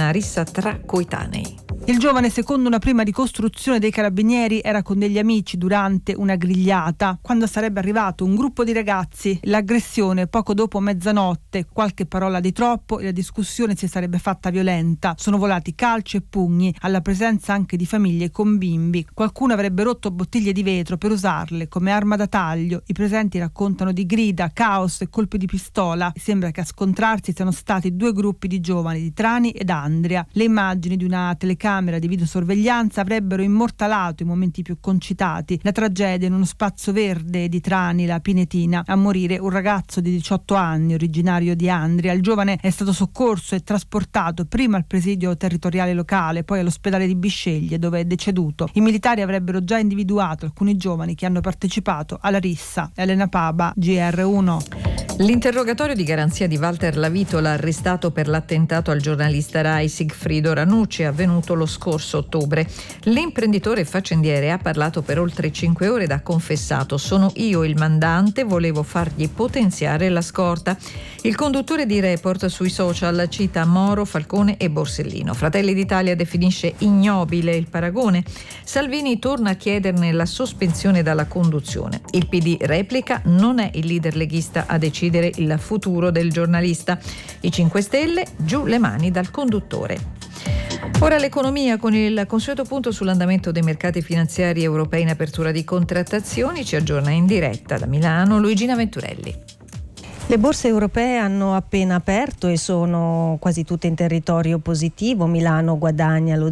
una rissa tra coetanei. Il giovane, secondo una prima ricostruzione dei carabinieri, era con degli amici durante una grigliata quando sarebbe arrivato un gruppo di ragazzi. L'aggressione poco dopo mezzanotte, qualche parola di troppo e la discussione si sarebbe fatta violenta. Sono volati calci e pugni, alla presenza anche di famiglie con bimbi. Qualcuno avrebbe rotto bottiglie di vetro per usarle come arma da taglio. I presenti raccontano di grida, caos e colpi di pistola. Sembra che a scontrarsi siano stati due gruppi di giovani, di Trani ed Andria. Le immagini di una telecamera di videosorveglianza avrebbero immortalato i momenti più concitati. La tragedia in uno spazio verde di Trani, la Pinetina. A morire un ragazzo di 18 anni, originario di Andria. Il giovane è stato soccorso e trasportato prima al presidio territoriale locale, poi all'ospedale di Bisceglie, dove è deceduto. I militari avrebbero già individuato alcuni giovani che hanno partecipato alla rissa. Elena Paba, GR1. L'interrogatorio di garanzia di Walter Lavitola, arrestato per l'attentato al giornalista Rai Sigfrido Ranucci, è avvenuto lo scorso ottobre. L'imprenditore faccendiere ha parlato per oltre 5 ore ed ha confessato: sono io il mandante, volevo fargli potenziare la scorta. Il conduttore di Report sui social cita Moro, Falcone e Borsellino. Fratelli d'Italia definisce ignobile il paragone. Salvini torna a chiederne la sospensione dalla conduzione. Il PD replica: non è il leader leghista a decidere il futuro del giornalista. I 5 Stelle: giù le mani dal conduttore. Ora l'economia, con il consueto punto sull'andamento dei mercati finanziari europei in apertura di contrattazioni. Ci aggiorna in diretta da Milano Luigina Venturelli. Le borse europee hanno appena aperto e sono quasi tutte in territorio positivo. Milano guadagna lo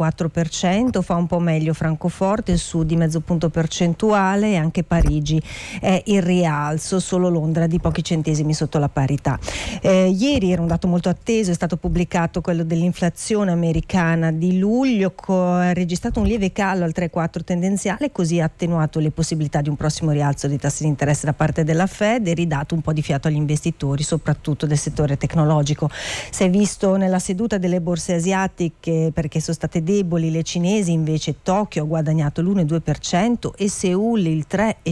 0,4%, fa un po' meglio Francoforte, su di mezzo punto percentuale, e anche Parigi è in rialzo, solo Londra di pochi centesimi sotto la parità. Ieri era un dato molto atteso, è stato pubblicato quello dell'inflazione americana di luglio, ha registrato un lieve calo al 3,4 tendenziale, così ha attenuato le possibilità di un prossimo rialzo dei tassi di interesse da parte della Fed e ridato un po' di fiato agli investitori, soprattutto del settore tecnologico. Si è visto nella seduta delle borse asiatiche, perché sono state deboli le cinesi, invece Tokyo ha guadagnato l'1,2% e Seoul il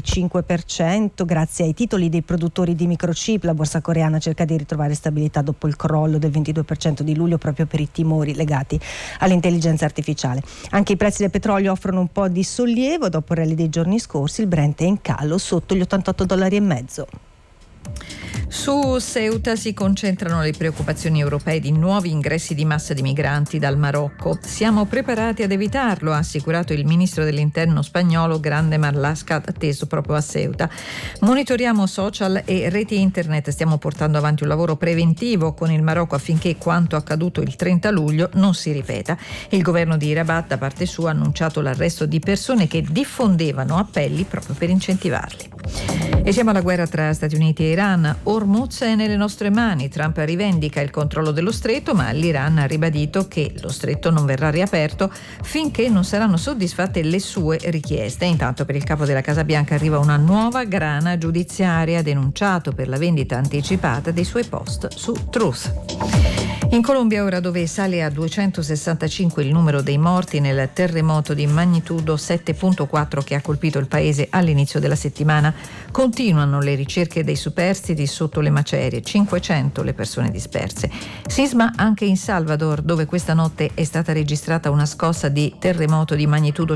3,5% grazie ai titoli dei produttori di microchip. La borsa coreana cerca di ritrovare stabilità dopo il crollo del 22% di luglio proprio per i timori legati all'intelligenza artificiale. Anche i prezzi del petrolio offrono un po' di sollievo dopo il rally dei giorni scorsi. Il Brent è in calo sotto gli $88,50. Su Ceuta si concentrano le preoccupazioni europee di nuovi ingressi di massa di migranti dal Marocco. Siamo preparati ad evitarlo, ha assicurato il ministro dell'interno spagnolo Grande Marlaska, atteso proprio a Ceuta. Monitoriamo social e reti internet, stiamo portando avanti un lavoro preventivo con il Marocco affinché quanto accaduto il 30 luglio non si ripeta. Il governo di Rabat, da parte sua, ha annunciato l'arresto di persone che diffondevano appelli proprio per incentivarli. E siamo alla guerra tra Stati Uniti e Iran. Hormuz è nelle nostre mani. Trump rivendica il controllo dello stretto, ma l'Iran ha ribadito che lo stretto non verrà riaperto finché non saranno soddisfatte le sue richieste. Intanto per il capo della Casa Bianca arriva una nuova grana giudiziaria, denunciato per la vendita anticipata dei suoi post su Truth. In Colombia ora, dove sale a 265 il numero dei morti nel terremoto di magnitudo 7,4 che ha colpito il paese all'inizio della settimana, continuano le ricerche dei superstiti sotto le macerie, 500 le persone disperse. Sisma anche in Salvador, dove questa notte è stata registrata una scossa di terremoto di magnitudo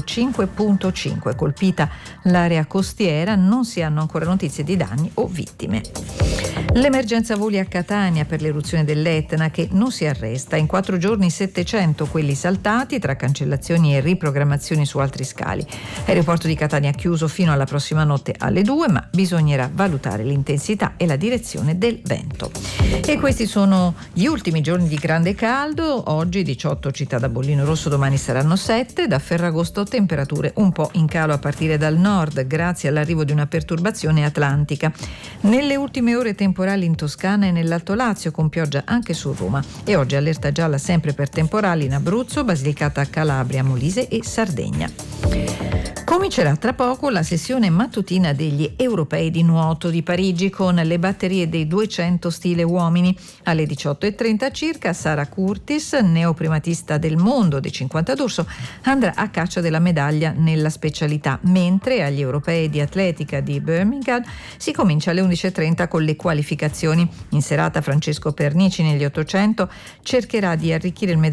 5,5, colpita l'area costiera, non si hanno ancora notizie di danni o vittime. L'emergenza voli a Catania per l'eruzione dell'Etna, che non si arresta. In 4 giorni 700 quelli saltati tra cancellazioni e riprogrammazioni su altri scali. L'aeroporto di Catania è chiuso fino alla prossima notte alle 2, ma bisognerà valutare l'intensità e la direzione del vento. E questi sono gli ultimi giorni di grande caldo. Oggi 18 città da bollino rosso, domani saranno 7. Da Ferragosto temperature un po' in calo a partire dal nord, grazie all'arrivo di una perturbazione atlantica. Nelle ultime ore temporali in Toscana e nell'Alto Lazio, con pioggia anche su Roma. E oggi allerta gialla sempre per temporali in Abruzzo, Basilicata, Calabria, Molise e Sardegna. Comincerà tra poco la sessione mattutina degli europei di nuoto di Parigi con le batterie dei 200 stile uomini. Alle 18:30 circa Sara Curtis, neoprimatista del mondo dei 50 d'orso, andrà a caccia della medaglia nella specialità, mentre agli europei di atletica di Birmingham si comincia alle 11:30 con le qualificazioni. In serata Francesco Pernici negli 800 cercherà di arricchire il